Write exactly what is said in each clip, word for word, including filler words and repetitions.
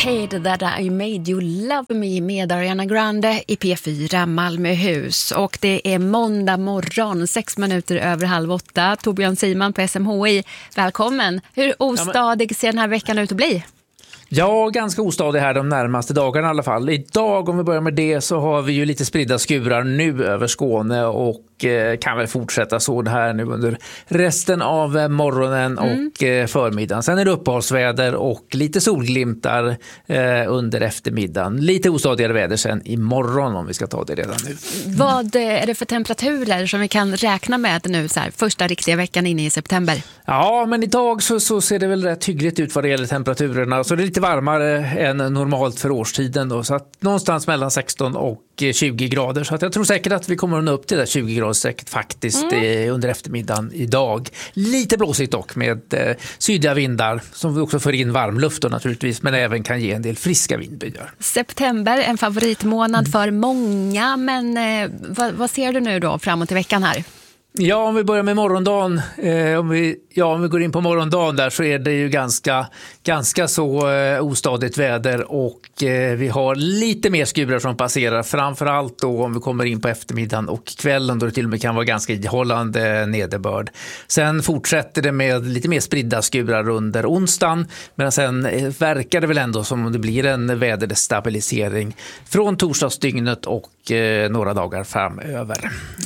Hate That I Made You Love Me med Ariana Grande i P fyra Malmöhus. Och det är måndag morgon, sex minuter över halv åtta. Torbjörn Siman på S M H I, välkommen. Hur ostadig ser den här veckan ut att bli? Ja, ganska ostadig här de närmaste dagarna i alla fall. Idag, om vi börjar med det, så har vi ju lite spridda skurar nu över Skåne och eh, kan väl fortsätta så det här nu under resten av eh, morgonen mm. och eh, förmiddagen. Sen är det uppehållsväder och lite solglimtar eh, under eftermiddagen. Lite ostadigare väder sen imorgon om vi ska ta det redan nu. Mm. Vad är det för temperaturer som vi kan räkna med nu så här, första riktiga veckan inne i september? Ja, men idag så, så ser det väl rätt hyggligt ut vad det gäller temperaturerna. Så det är lite varmare än normalt för årstiden då, så att någonstans mellan sexton och tjugo grader, så att jag tror säkert att vi kommer att nå upp till det tjugo grader säkert faktiskt mm. under eftermiddagen idag. Lite blåsigt dock med eh, sydliga vindar som vi också får in varmluft då naturligtvis, men även kan ge en del friska vindbyar. September, en favoritmånad mm. för många, men eh, vad, vad ser du nu då framåt i veckan här? Ja, om vi börjar med morgondagen, eh, om, vi, ja, om vi går in på morgondagen där, så är det ju ganska, ganska så eh, ostadigt väder och eh, vi har lite mer skurar som passerar, framförallt då om vi kommer in på eftermiddagen och kvällen då det till och med kan vara ganska ihållande nederbörd. Sen fortsätter det med lite mer spridda skurar under onsdagen, men sen eh, verkar det väl ändå som om det blir en väderstabilisering från torsdagsdygnet och eh, några dagar framöver.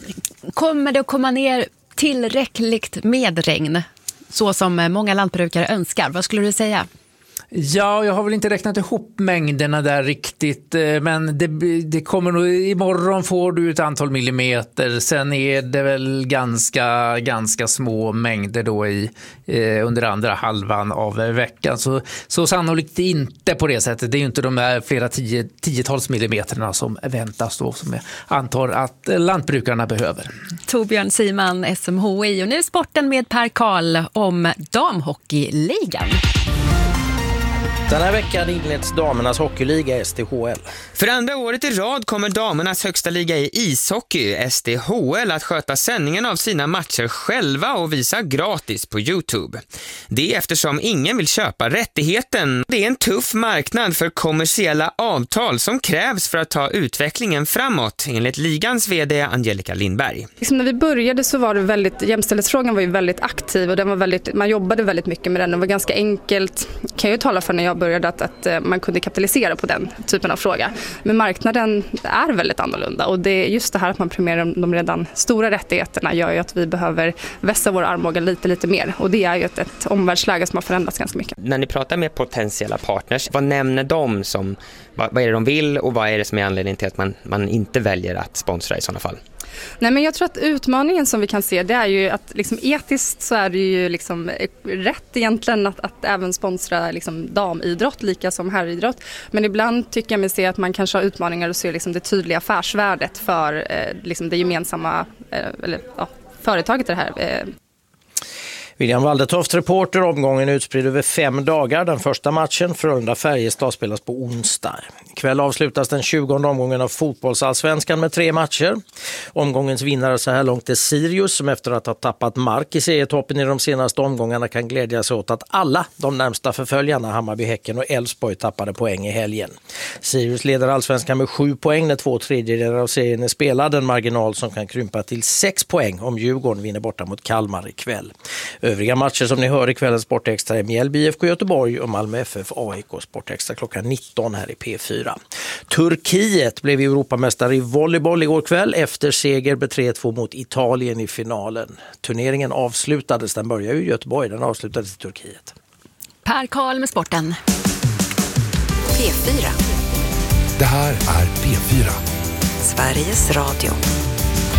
Kommer det att komma ner tillräckligt med regn så som många lantbrukare önskar? Vad skulle du säga? Ja, jag har väl inte räknat ihop mängderna där riktigt, men det, det kommer nog, imorgon får du ett antal millimeter, sen är det väl ganska, ganska små mängder då i, eh, under andra halvan av veckan, så, så sannolikt inte på det sättet. Det är ju inte de här flera tio, tiotals millimeterna som väntas då, som jag antar att lantbrukarna behöver. Torbjörn Siman, S M H I, och nu sporten med Per Karl om damhockeyligan. Den här veckan inleds damernas hockeyliga S D H L. För andra året i rad kommer damernas högsta liga i ishockey, S D H L, att sköta sändningen av sina matcher själva och visa gratis på YouTube. Det är eftersom ingen vill köpa rättigheten. Det är en tuff marknad för kommersiella avtal som krävs för att ta utvecklingen framåt, enligt ligans vd Angelica Lindberg. Liksom när vi började så var det väldigt, jämställdhetsfrågan var ju väldigt aktiv och den var väldigt, man jobbade väldigt mycket med den. Det var ganska enkelt, kan jag ju tala för när jag började, att, att man kunde kapitalisera på den typen av fråga. Men marknaden är väldigt annorlunda och det är just det här att man premierar de redan stora rättigheterna gör ju att vi behöver vässa vår armbåge lite, lite mer. Och det är ju ett, ett omvärldsläge som har förändrats ganska mycket. När ni pratar med potentiella partners, vad nämner de som, vad, vad är det de vill och vad är det som är anledningen till att man, man inte väljer att sponsra i sådana fall? Nej, men jag tror att utmaningen som vi kan se, det är ju att liksom, etiskt så är det ju liksom rätt egentligen att, att även sponsra liksom, damidrott lika som herridrott. Men ibland tycker jag mig se att man kanske har utmaningar och ser liksom, det tydliga affärsvärdet för eh, liksom, det gemensamma eh, eller, ja, företaget det här. Eh. William Waldertoft, reporter, omgången utspridd över fem dagar. Den första matchen, Frölunda-Färjestad, spelas på onsdag. Ikväll avslutas den tjugonde omgången av fotbollsallsvenskan med tre matcher. Omgångens vinnare så här långt är Sirius, som efter att ha tappat mark i serietoppen i de senaste omgångarna kan glädja sig åt att alla de närmsta förföljarna, Hammarby, Häcken och Elfsborg, tappade poäng i helgen. Sirius leder allsvenskan med sju poäng när två tredjedelar av serien är spelad, en marginal som kan krympa till sex poäng om Djurgården vinner borta mot Kalmar ikväll. Övriga matcher som ni hör i kvällens Sportextra är Mjällby I F K Göteborg och Malmö F F A I K Sportextra klockan nitton här i P fyra. Turkiet blev Europamästare i volleyboll igår kväll efter seger med tre två mot Italien i finalen. Turneringen avslutades, den började i Göteborg, den avslutades i Turkiet. Per Karl med sporten. P fyra. Det här är P fyra. Sveriges Radio.